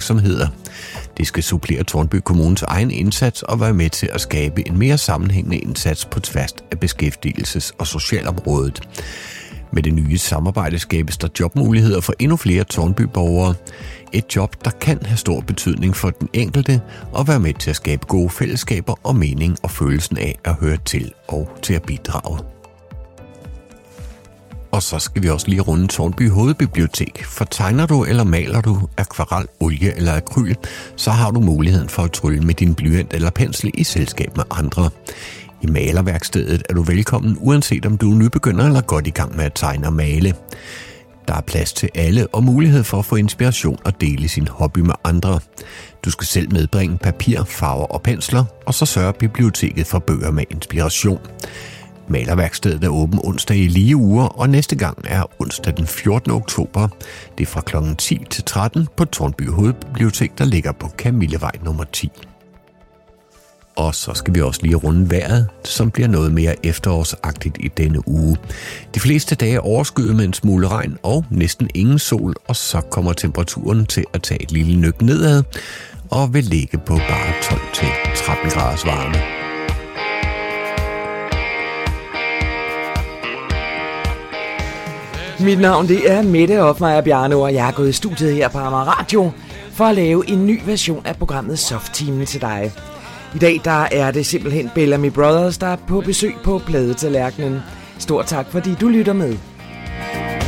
virksomheder. Det skal supplere Tårnby Kommunes egen indsats og være med til at skabe en mere sammenhængende indsats på tværs af beskæftigelses- og socialområdet. Med det nye samarbejde skabes der jobmuligheder for endnu flere Tårnby-borgere. Et job, der kan have stor betydning for den enkelte og være med til at skabe gode fællesskaber og mening og følelsen af at høre til og til at bidrage. Og så skal vi også lige runde Tårnby Hovedbibliotek. For tegner du eller maler du akvarel, olie eller akryl, så har du muligheden for at trylle med din blyant eller pensel i selskab med andre. I malerværkstedet er du velkommen, uanset om du er nybegynder eller godt i gang med at tegne og male. Der er plads til alle og mulighed for at få inspiration og dele sin hobby med andre. Du skal selv medbringe papir, farver og pensler, og så sørger biblioteket for bøger med inspiration. Malerværkstedet er åben onsdag i lige uger, og næste gang er onsdag den 14. oktober. Det er fra kl. 10 til 13 på Tårnby Hovedbibliotek, der ligger på Kamillevej nummer 10. Og så skal vi også lige runde vejret, som bliver noget mere efterårsagtigt i denne uge. De fleste dage er overskyet med en smule regn og næsten ingen sol, og så kommer temperaturen til at tage et lille nøk nedad og vil ligge på bare 12 til 13 graders varme. Mit navn det er Mette Hoffmeyer Bjarno, og jeg er gået i studiet her på Amager Radio for at lave en ny version af programmet Soft-Timen til dig. I dag der er det simpelthen Bellamy Brothers, der er på besøg på Pladetallerkenen. Stort tak, fordi du lytter med.